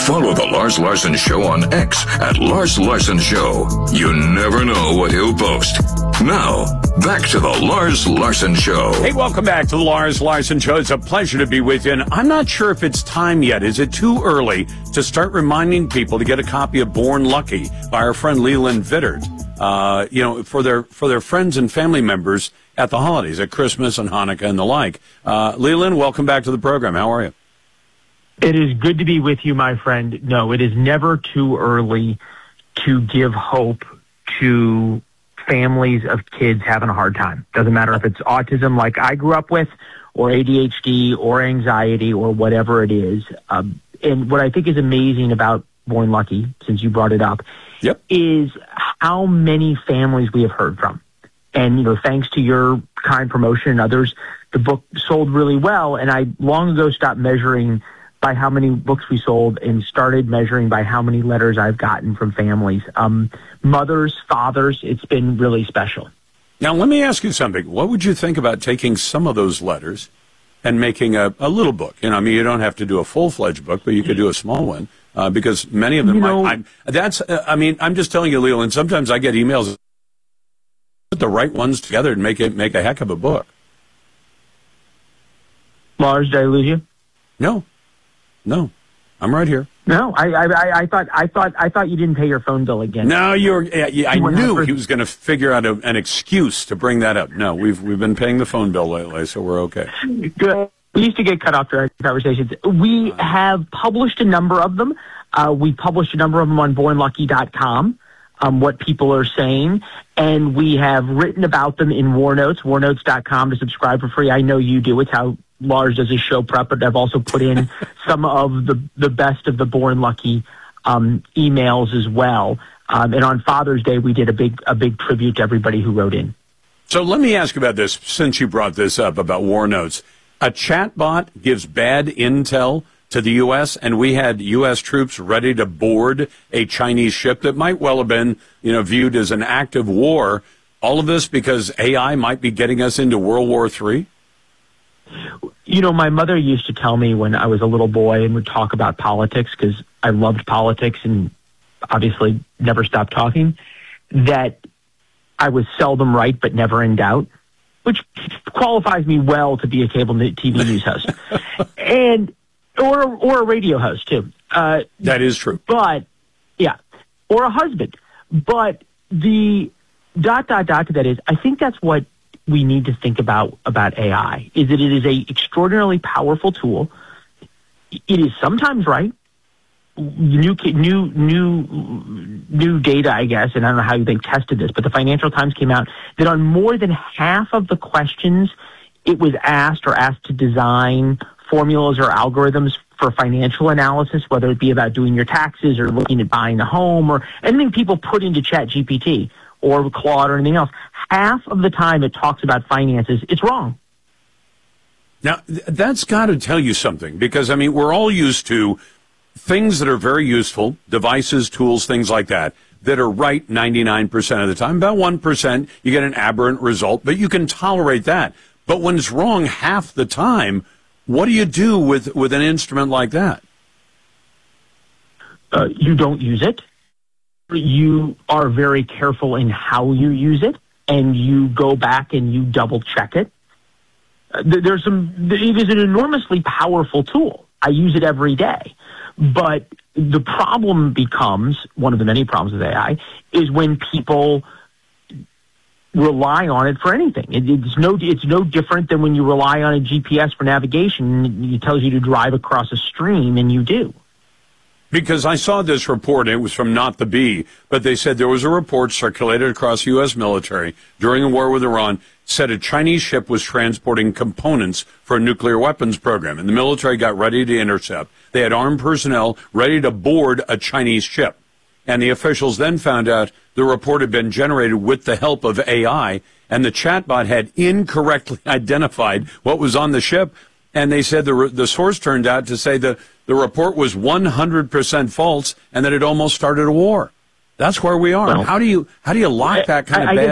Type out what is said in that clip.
Follow The Lars Larson Show on X at Lars Larson Show. You never know what he'll post. Now, back to The Lars Larson Show. Hey, welcome back to The Lars Larson Show. It's a pleasure to be with you. And I'm not sure if it's time yet. Is it too early to start reminding people to get a copy of Born Lucky by our friend Leland Vittert? For their friends and family members at the holidays, at Christmas and Hanukkah and the like. Leland, welcome back to the program. How are you? It is good to be with you, my friend. No, it is never too early to give hope to families of kids having a hard time. Doesn't matter if it's autism like I grew up with, or ADHD, or anxiety, or whatever it is. And what I think is amazing about Born Lucky, since you brought it up, is how many families we have heard from. And, thanks to your kind promotion and others, the book sold really well. And I long ago stopped measuring by how many books we sold and started measuring by how many letters I've gotten from families. Mothers, fathers, it's been really special. Now, let me ask you something. What would you think about taking some of those letters and making a little book? You don't have to do a full-fledged book, but you could do a small one, because many of them I'm just telling you, Leland, sometimes I get emails, put the right ones together and make a heck of a book. Lars, did I lose you? No, I'm right here. No, I thought you didn't pay your phone bill again. No, I knew he was going to figure out an excuse to bring that up. No, we've been paying the phone bill lately, so we're okay. Good. We used to get cut off during conversations. We have published a number of them. We published a number of them on bornlucky.com, what people are saying, and we have written about them in War Notes, warnotes.com, to subscribe for free. I know you do. It's how Lars does his show prep, but I've also put in some of the best of the Born Lucky emails as well. And on Father's Day, we did a big tribute to everybody who wrote in. So let me ask about this, since you brought this up about War Notes. A chatbot gives bad intel to the U.S., and we had U.S. troops ready to board a Chinese ship that might well have been, viewed as an act of war. All of this because AI might be getting us into World War III? My mother used to tell me when I was a little boy and would talk about politics, because I loved politics and obviously never stopped talking, that I was seldom right but never in doubt, which qualifies me well to be a cable TV news host or a radio host too. That is true. But yeah, or a husband. But the ... to that is, I think that's what we need to think about AI, is that it is a extraordinarily powerful tool. It is sometimes right. New data, I guess, and I don't know how they've tested this, but the Financial Times came out that on more than half of the questions it was asked to design formulas or algorithms for financial analysis, whether it be about doing your taxes or looking at buying a home or anything people put into ChatGPT or Claude or anything else. Half of the time it talks about finances, it's wrong. Now, that's got to tell you something, because, we're all used to things that are very useful, devices, tools, things like that are right 99% of the time. About 1%, you get an aberrant result, but you can tolerate that. But when it's wrong half the time, what do you do with an instrument like that? You don't use it. You are very careful in how you use it, and you go back and you double check it. It is an enormously powerful tool. I use it every day. But the problem becomes, one of the many problems with AI, is when people rely on it for anything. It's no different than when you rely on a GPS for navigation. It tells you to drive across a stream, and you do. Because I saw this report, it was from Not the Bee, but they said there was a report circulated across U.S. military during the war with Iran, said a Chinese ship was transporting components for a nuclear weapons program, and the military got ready to intercept. They had armed personnel ready to board a Chinese ship. And the officials then found out the report had been generated with the help of AI, and the chatbot had incorrectly identified what was on the ship. And they said the source turned out to say that the report was 100% false and that it almost started a war. That's where we are. Well, how do you lock that kind of bad